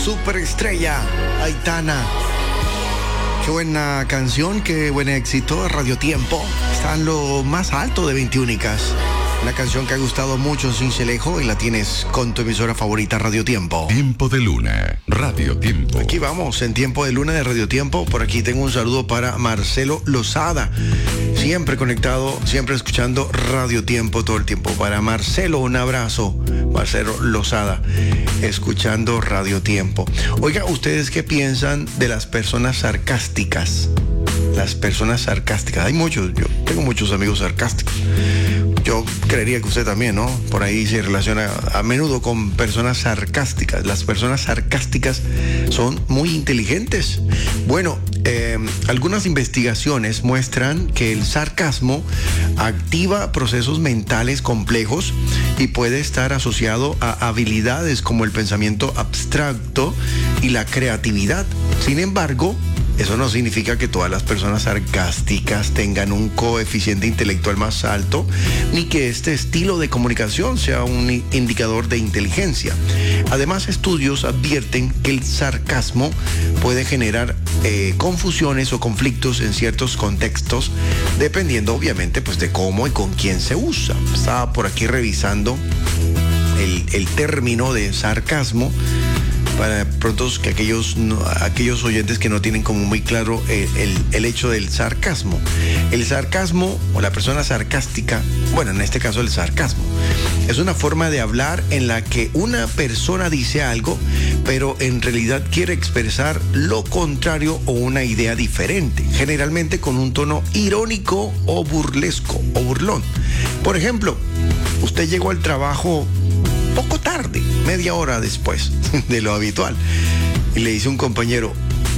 superestrella Aitana. Qué buena canción, qué buen éxito. Radio Tiempo está en lo más alto de 21icas. Una canción que ha gustado mucho, Cincelejo, y la tienes con tu emisora favorita, Radio Tiempo. Tiempo de Luna, Radio Tiempo. Aquí vamos, en Tiempo de Luna de Radio Tiempo. Por aquí tengo un saludo para Marcelo Lozada. Siempre conectado, siempre escuchando Radio Tiempo todo el tiempo. Para Marcelo, un abrazo. Marcelo Lozada, escuchando Radio Tiempo. Oiga, ¿ustedes qué piensan de las personas sarcásticas? Las personas sarcásticas. Hay muchos, yo tengo muchos amigos sarcásticos. Yo creería que usted también, ¿no? Por ahí se relaciona a menudo con personas sarcásticas. Las personas sarcásticas son muy inteligentes. Bueno, algunas investigaciones muestran que el sarcasmo activa procesos mentales complejos y puede estar asociado a habilidades como el pensamiento abstracto y la creatividad. Sin embargo, eso no significa que todas las personas sarcásticas tengan un coeficiente intelectual más alto, ni que este estilo de comunicación sea un indicador de inteligencia. Además, estudios advierten que el sarcasmo puede generar confusiones o conflictos en ciertos contextos, dependiendo obviamente pues de cómo y con quién se usa. Estaba por aquí revisando el término de sarcasmo, para pronto que aquellos oyentes que no tienen como muy claro el hecho del sarcasmo. El sarcasmo o la persona sarcástica, bueno, en este caso el sarcasmo, es una forma de hablar en la que una persona dice algo, pero en realidad quiere expresar lo contrario o una idea diferente, generalmente con un tono irónico o burlesco o burlón. Por ejemplo, usted llegó al trabajo poco tarde, media hora después de lo habitual, y le dice un compañero: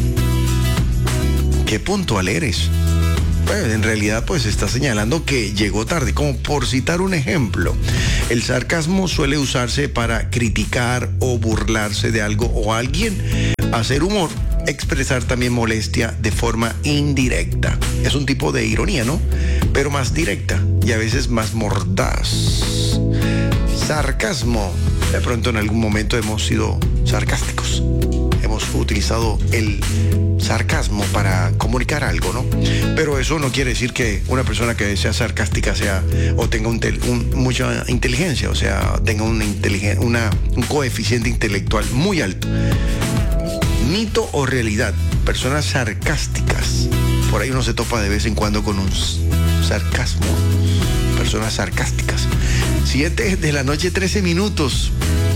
qué puntual eres. Pues en realidad pues está señalando que llegó tarde, como por citar un ejemplo. El sarcasmo suele usarse para criticar o burlarse de algo o alguien, hacer humor, expresar también molestia de forma indirecta. Es un tipo de ironía, ¿no? Pero más directa y a veces más mordaz. Sarcasmo. De pronto en algún momento hemos sido sarcásticos. Hemos utilizado el sarcasmo para comunicar algo, ¿no? Pero eso no quiere decir que una persona que sea sarcástica sea o tenga mucha inteligencia, o sea, tenga un coeficiente intelectual muy alto. Mito o realidad. Personas sarcásticas. Por ahí uno se topa de vez en cuando con un sarcasmo. Personas sarcásticas. 7 de la noche, 13 minutos.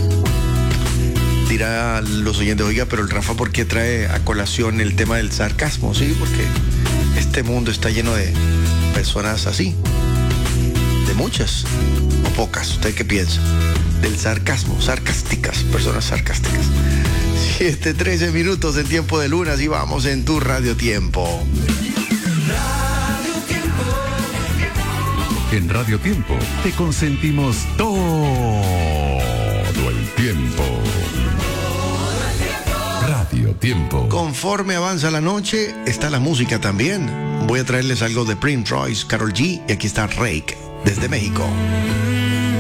Dirá los oyentes: oiga, pero el Rafa, ¿por qué trae a colación el tema del sarcasmo? Sí, porque este mundo está lleno de personas así. De muchas o pocas. ¿Usted qué piensa? Del sarcasmo, sarcásticas, personas sarcásticas. 7, 13 minutos en Tiempo de Luna, y vamos en tu Radio Tiempo. En Radio Tiempo te consentimos todo el tiempo. Radio Tiempo. Conforme avanza la noche, está la música también. Voy a traerles algo de Prince Royce, Karol G, y aquí está Rake, desde México.